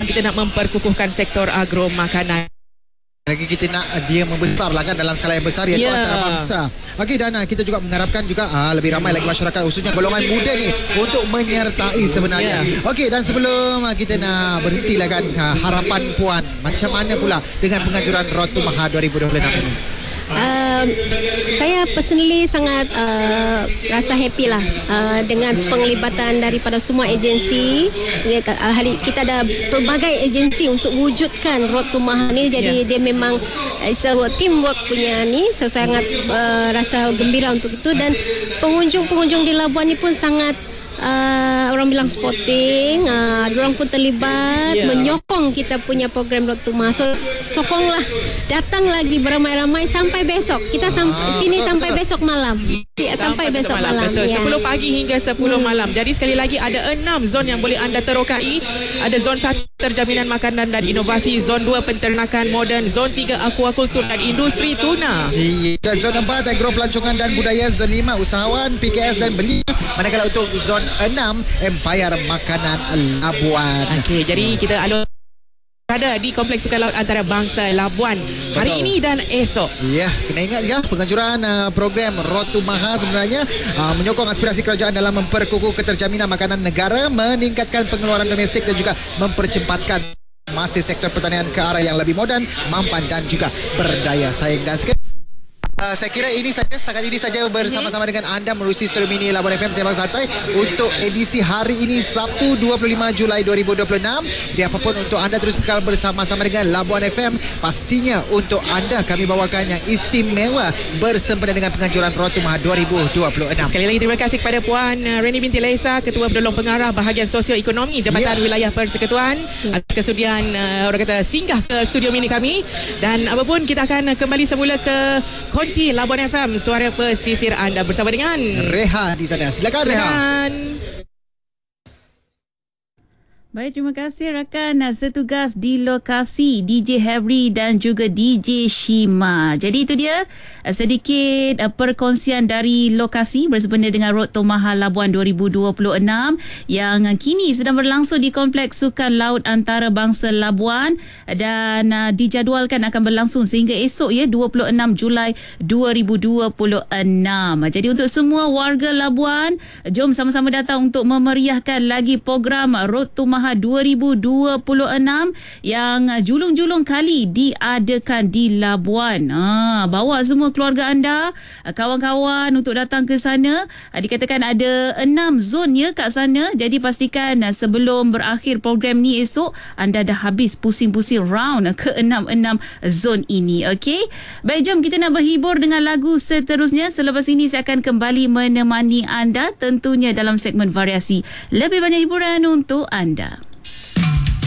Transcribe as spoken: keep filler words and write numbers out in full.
kita nak memperkukuhkan sektor agro makanan. Lagi kita nak uh, dia membesar lah kan dalam skala yang besar iaitu yeah. antarabangsa. Okey, dan uh, kita juga mengharapkan juga uh, lebih ramai lagi masyarakat khususnya golongan muda ni untuk menyertai sebenarnya. Yeah. Okey, dan sebelum uh, kita nak berhenti lah kan, uh, harapan puan macam mana pula dengan penganjuran Road to Maha dua ribu dua puluh enam ini? Uh, saya personally sangat uh, rasa happy lah uh, dengan penglibatan daripada semua agensi. Ya, uh, hari kita ada pelbagai agensi untuk wujudkan Road to Maha ni. Jadi yeah. dia memang uh, it's a teamwork punya ni. So sangat uh, rasa gembira untuk itu, dan pengunjung-pengunjung di Labuan ni pun sangat Uh, orang bilang sporting, uh, orang pun terlibat yeah. menyokong kita punya program Road to Maha. So sokonglah, datang lagi beramai-ramai sampai besok. Kita sampai ah, sini betul, sampai betul. besok malam. Ya, sampai, sampai besok malam. malam. Betul. Ya. sepuluh pagi hingga sepuluh hmm. malam. Jadi sekali lagi ada enam zon yang boleh anda terokai. Ada zon satu terjaminan makanan dan inovasi, zon dua peternakan moden, zon tiga akuakultur dan industri tuna. Dan zon empat agro pelancongan dan budaya, zon lima usahawan, P K S dan belia. Manakala untuk zon enam Empayar Makanan Labuan. Okey, jadi kita alur berada di Kompleks Sukan Laut Antarabangsa Labuan hari Betul. ini dan esok. Ya, kena ingat ya, penganjuran uh, program Road to Maha sebenarnya uh, menyokong aspirasi kerajaan dalam memperkukuh keterjaminan makanan negara, meningkatkan pengeluaran domestik dan juga mempercepatkan masih sektor pertanian ke arah yang lebih moden, mampan dan juga berdaya saing. Dan sekali Uh, saya kira ini saja, setakat ini saja bersama-sama dengan anda menerusi Studio Mini Labuan F M Sembang Santai untuk edisi hari ini Sabtu dua puluh lima Julai dua ribu dua puluh enam. Jadi apapun untuk anda terus kekal bersama-sama dengan Labuan F M. Pastinya untuk anda kami bawakan yang istimewa bersempena dengan penganjuran Road to Maha dua ribu dua puluh enam. Sekali lagi terima kasih kepada Puan Reni binti Laisa, Ketua Penolong Pengarah Bahagian Sosio-Ekonomi Jabatan yeah. Wilayah Persekutuan, atas kesudian uh, orang kata singgah ke Studio Mini kami. Dan apapun kita akan kembali semula ke Konti Labuan F M, suara pesisir anda bersama dengan Reha di sana. Silakan, Reha. Baik, terima kasih rakan setugas di lokasi D J Harry dan juga D J Shima. Jadi itu dia sedikit perkongsian dari lokasi bersempena dengan Road to Maha Labuan dua ribu dua puluh enam yang kini sedang berlangsung di Kompleks Sukan Laut Antarabangsa Labuan dan dijadualkan akan berlangsung sehingga esok ya dua puluh enam Julai dua ribu dua puluh enam. Jadi untuk semua warga Labuan, jom sama-sama datang untuk memeriahkan lagi program Road to Maha dua ribu dua puluh enam yang julung-julung kali diadakan di Labuan. Ha, bawa semua keluarga anda, kawan-kawan untuk datang ke sana. Dikatakan ada enam zon ya kat sana. Jadi pastikan sebelum berakhir program ni esok, anda dah habis pusing-pusing round ke enam-enam zon ini. Okey. Baik, jom kita nak berhibur dengan lagu seterusnya. Selepas ini saya akan kembali menemani anda tentunya dalam segmen variasi. Lebih banyak hiburan untuk anda.